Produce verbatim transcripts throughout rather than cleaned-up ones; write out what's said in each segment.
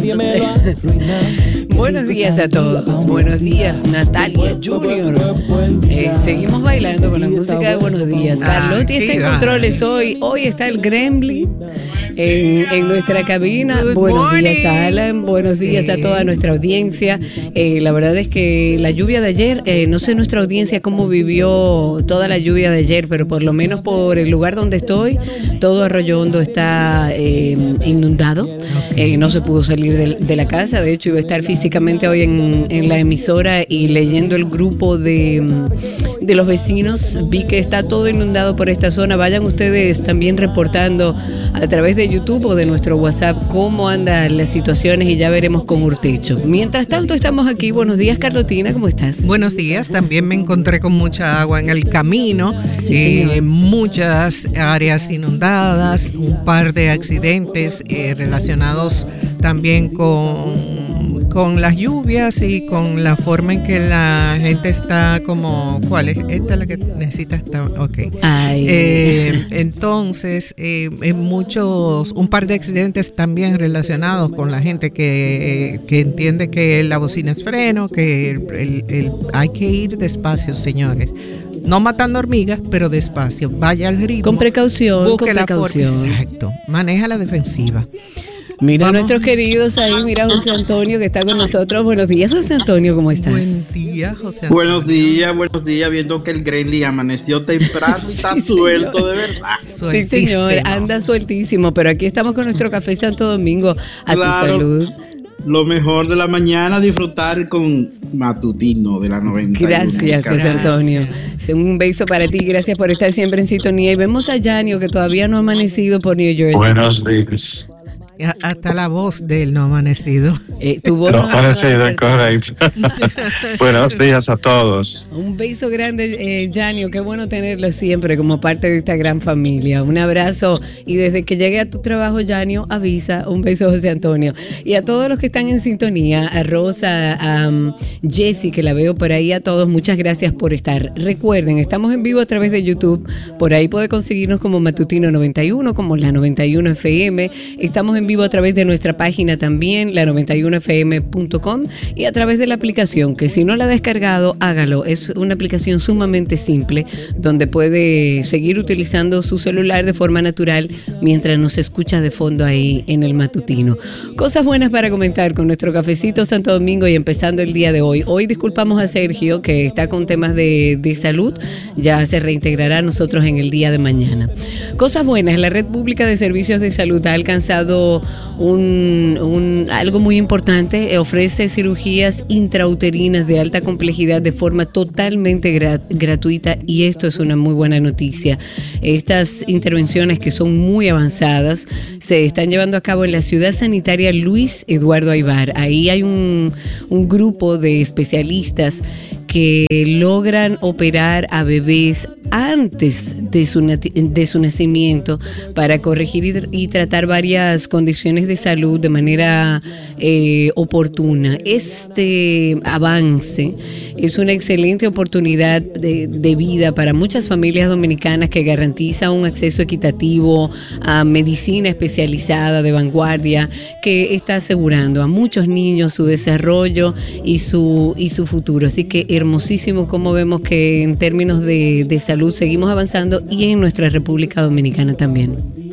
bailando. Buenos días a todos. Buenos días, Natalia Junior. Eh, seguimos bailando con la música de Buenos Días. Carlotti está en controles hoy. Hoy está el Gremlin en, en nuestra cabina. Good buenos morning. días, Alan. Buenos días Sí. a toda nuestra audiencia. Eh, la verdad es que la lluvia de ayer, eh, no sé nuestra audiencia cómo vivió toda la lluvia de ayer, pero por lo menos por el lugar donde estoy, todo Arroyo Hondo está eh, inundado. Eh, no se pudo salir de, de la casa. De hecho, iba a estar físicamente hoy en, en la emisora y leyendo el grupo de, de los vecinos. Vi que está todo inundado por esta zona. Vayan ustedes también reportando a través de YouTube o de nuestro WhatsApp cómo andan las situaciones y ya veremos con Urtecho. Mientras tanto, estamos aquí. Buenos días, Carlotina, ¿cómo estás? Buenos días, también me encontré con mucha agua en el camino, Sí, eh, señor. muchas áreas inundadas, un par de accidentes eh, relacionados también con, con las lluvias y con la forma en que la gente está como, ¿cuál es? Esta es la que necesita estar, ok. Ay. Eh, entonces, eh, en muchos, un par de accidentes también relacionados con la gente que, eh, que entiende que la bocina es freno, que el, el- el- hay que ir despacio, señores. No matando hormigas, pero despacio. Vaya al ritmo. Con precaución, busque con la forma. precaución. Exacto. Maneja la defensiva. Mira a Vamos. nuestros queridos ahí. Mira a José Antonio que está con nosotros. Buenos días, José Antonio, ¿cómo estás? Buen día, José. Buenos días, buenos días, viendo que el Gremlin amaneció temprano y está Sí, suelto señor. de verdad. Sí, señor, anda sueltísimo, pero aquí estamos con nuestro café Santo Domingo. A Claro. tu salud. Lo mejor de la mañana, disfrutar con Matutino de la noventa. Gracias, José Antonio. Un beso para ti, gracias por estar siempre en sintonía. Y vemos a Yanio, que todavía no ha amanecido por New Jersey. Buenos días. A- Hasta la voz de él no ha amanecido. Eh, tu voz No, no- parecido, correcto. Buenos días a todos. Un beso grande, eh, Yanio, qué bueno tenerlo siempre como parte de esta gran familia. Un abrazo y desde que llegue a tu trabajo, Yanio, avisa. Un beso, José Antonio. Y a todos los que están en sintonía, a Rosa, a um, Jessy, que la veo por ahí, a todos, muchas gracias por estar. Recuerden, estamos en vivo a través de YouTube, por ahí puede conseguirnos como Matutino noventa y uno, como la noventa y uno F M. Estamos en vivo a través de nuestra página también, la noventa y uno F M punto com, y a través de la aplicación, que si no la ha descargado, hágalo. Es una aplicación sumamente simple, donde puede seguir utilizando su celular de forma natural mientras nos escucha de fondo ahí en el matutino. Cosas buenas para comentar con nuestro cafecito Santo Domingo y empezando el día de hoy. Hoy disculpamos a Sergio, que está con temas de, de salud, ya se reintegrará a nosotros en el día de mañana. Cosas buenas, la Red Pública de Servicios de Salud ha alcanzado un, un, algo muy importante, ofrece cirugías intrauterinas de alta complejidad de forma totalmente gra- gratuita y esto es una muy buena noticia. Estas intervenciones, que son muy avanzadas, se están llevando a cabo en la Ciudad Sanitaria Luis Eduardo Aybar. Ahí hay un, un grupo de especialistas que logran operar a bebés antes de su, nati- de su nacimiento para corregir y, y tratar varias condiciones de salud de manera eh, oportuna. Este avance es una excelente oportunidad de, de vida para muchas familias dominicanas que garantiza un acceso equitativo a medicina especializada de vanguardia que está asegurando a muchos niños su desarrollo y su, y su futuro. Así que hermosísimo como vemos que en términos de, de salud seguimos avanzando y en nuestra República Dominicana también.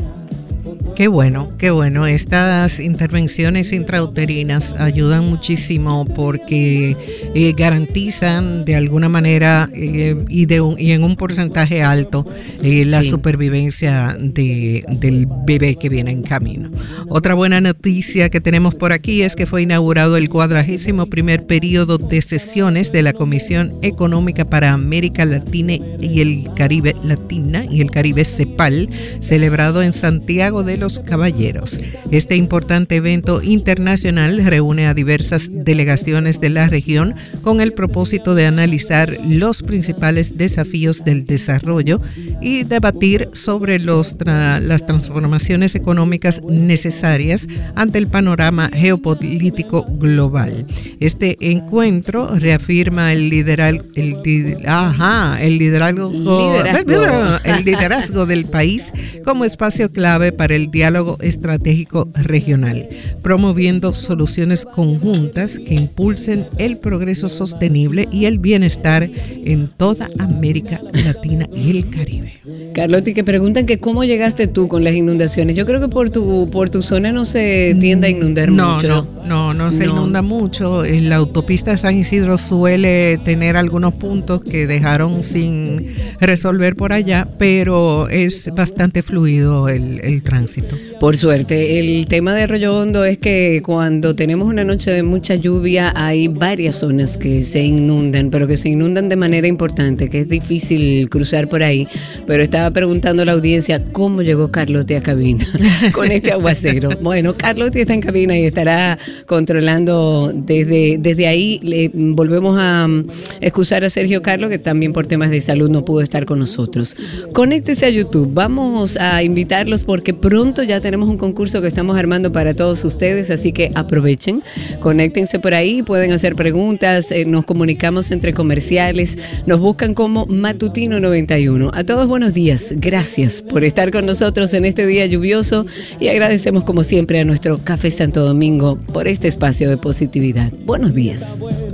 Qué bueno, qué bueno. Estas intervenciones intrauterinas ayudan muchísimo porque eh, garantizan de alguna manera eh, y, de un, y en un porcentaje alto eh, la Sí. supervivencia de, del bebé que viene en camino. Otra buena noticia que tenemos por aquí es que fue inaugurado el cuadragésimo primer periodo de sesiones de la Comisión Económica para América Latina y el Caribe Latina y el Caribe CEPAL, celebrado en Santiago de los Caballeros. Este importante evento internacional reúne a diversas delegaciones de la región con el propósito de analizar los principales desafíos del desarrollo y debatir sobre los tra- las transformaciones económicas necesarias ante el panorama geopolítico global. Este encuentro reafirma el liderazgo, el, li- ajá, el liderazgo, Liderazgo. el liderazgo del país como espacio clave para el diálogo estratégico regional, promoviendo soluciones conjuntas que impulsen el progreso sostenible y el bienestar en toda América Latina y el Caribe. Carlotti, que preguntan que cómo llegaste tú con las inundaciones. Yo creo que por tu por tu zona no se tiende a inundar no, mucho. No, no, no se no. inunda mucho. En la autopista de San Isidro suele tener algunos puntos que dejaron sin resolver por allá, pero es bastante fluido el, el tránsito. Por suerte. El tema de Arroyo Hondo es que cuando tenemos una noche de mucha lluvia hay varias zonas que se inundan, pero que se inundan de manera importante, que es difícil cruzar por ahí. Pero estaba preguntando a la audiencia cómo llegó Carlotti a cabina con este aguacero. Bueno, Carlotti está en cabina y estará controlando desde, desde ahí. Le volvemos a um, excusar a Sergio Carlos, que también por temas de salud no pudo estar con nosotros. Conéctese a YouTube. Vamos a invitarlos porque pronto ya tenemos un concurso que estamos armando para todos ustedes, así que aprovechen, conéctense por ahí, pueden hacer preguntas, eh, nos comunicamos entre comerciales, nos buscan como Matutino noventa y uno. A todos buenos días, gracias por estar con nosotros en este día lluvioso y agradecemos como siempre a nuestro Café Santo Domingo por este espacio de positividad. Buenos días.